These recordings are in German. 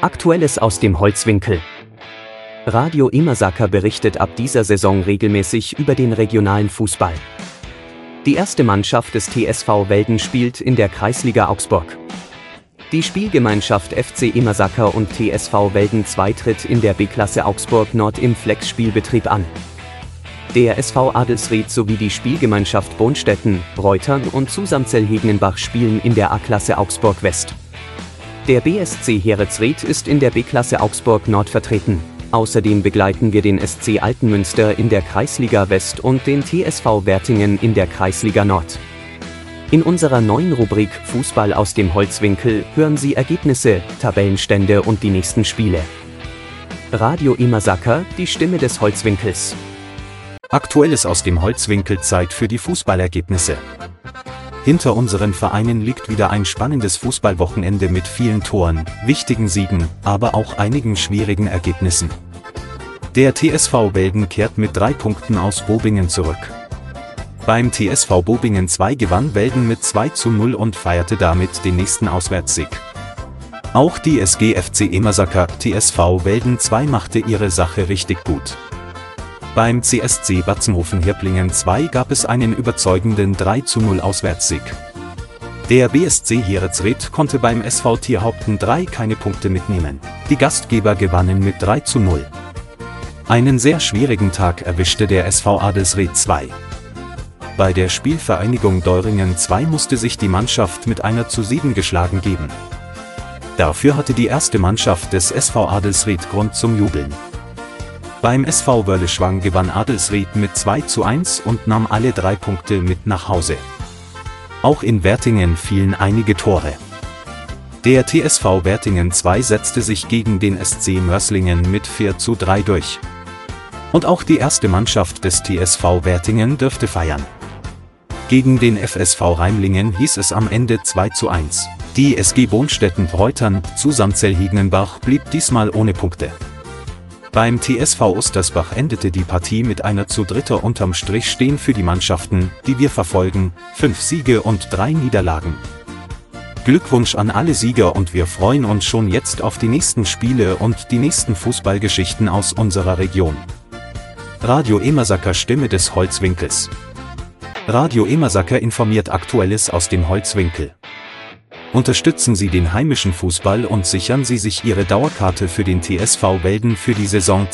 Aktuelles aus dem Holzwinkel. Radio Immersacker berichtet ab dieser Saison regelmäßig über den regionalen Fußball. Die erste Mannschaft des TSV Welden spielt in der Kreisliga Augsburg. Die Spielgemeinschaft FC Immersacker und TSV Welden 2 tritt in der B-Klasse Augsburg Nord im Flex-Spielbetrieb an. Der SV Adelsried sowie die Spielgemeinschaft Bonstetten, Reutern und Susamzell-Hegenenbach spielen in der A-Klasse Augsburg West. Der BSC Heeritzried ist in der B-Klasse Augsburg Nord vertreten. Außerdem begleiten wir den SC Altenmünster in der Kreisliga West und den TSV Wertingen in der Kreisliga Nord. In unserer neuen Rubrik Fußball aus dem Holzwinkel hören Sie Ergebnisse, Tabellenstände und die nächsten Spiele. Radio Immersacker, die Stimme des Holzwinkels. Aktuelles aus dem Holzwinkel, Zeit für die Fußballergebnisse. Hinter unseren Vereinen liegt wieder ein spannendes Fußballwochenende mit vielen Toren, wichtigen Siegen, aber auch einigen schwierigen Ergebnissen. Der TSV Welden kehrt mit 3 Punkten aus Bobingen zurück. Beim TSV Bobingen 2 gewann Welden mit 2:0 und feierte damit den nächsten Auswärtssieg. Auch die SG FC Immersacker TSV Welden 2 machte ihre Sache richtig gut. Beim CSC Batzenhofen-Hirplingen 2 gab es einen überzeugenden 3:0 Auswärtssieg. Der BSC Heeritzried konnte beim SV Tierhaupten 3 keine Punkte mitnehmen. Die Gastgeber gewannen mit 3:0. Einen sehr schwierigen Tag erwischte der SV Adelsried 2. Bei der Spielvereinigung Deuringen 2 musste sich die Mannschaft mit 1:7 geschlagen geben. Dafür hatte die erste Mannschaft des SV Adelsried Grund zum Jubeln. Beim SV Wörleschwang gewann Adelsried mit 2:1 und nahm alle 3 Punkte mit nach Hause. Auch in Wertingen fielen einige Tore. Der TSV Wertingen 2 setzte sich gegen den SC Mörslingen mit 4:3 durch. Und auch die erste Mannschaft des TSV Wertingen dürfte feiern. Gegen den FSV Reimlingen hieß es am Ende 2:1. Die SG Bonstetten Reutern Susamzell-Hegenenbach blieb diesmal ohne Punkte. Beim TSV Ostersbach endete die Partie mit 1:3. Unterm Strich stehen für die Mannschaften, die wir verfolgen, 5 Siege und 3 Niederlagen. Glückwunsch an alle Sieger und wir freuen uns schon jetzt auf die nächsten Spiele und die nächsten Fußballgeschichten aus unserer Region. Radio Immersacker, Stimme des Holzwinkels. Radio Immersacker informiert Aktuelles aus dem Holzwinkel. Unterstützen Sie den heimischen Fußball und sichern Sie sich Ihre Dauerkarte für den TSV Welden für die Saison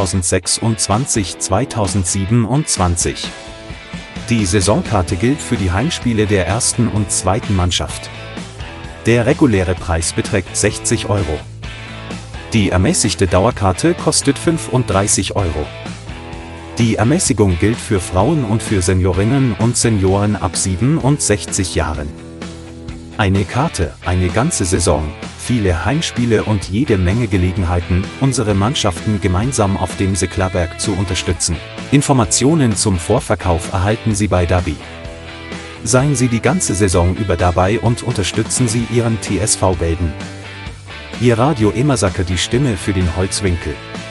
2026/2027. Die Saisonkarte gilt für die Heimspiele der ersten und zweiten Mannschaft. Der reguläre Preis beträgt 60 €. Die ermäßigte Dauerkarte kostet 35 €. Die Ermäßigung gilt für Frauen und für Seniorinnen und Senioren ab 67 Jahren. Eine Karte, eine ganze Saison, viele Heimspiele und jede Menge Gelegenheiten, unsere Mannschaften gemeinsam auf dem Seklarberg zu unterstützen. Informationen zum Vorverkauf erhalten Sie bei Dabi. Seien Sie die ganze Saison über dabei und unterstützen Sie Ihren TSV Welden. Ihr Radio Immersacker, die Stimme für den Holzwinkel.